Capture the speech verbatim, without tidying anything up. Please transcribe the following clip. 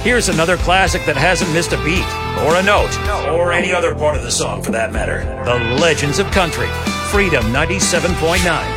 Here's another classic that hasn't missed a beat, or a note, or any other part of the song for that matter. The Legends of Country, Freedom ninety-seven point nine.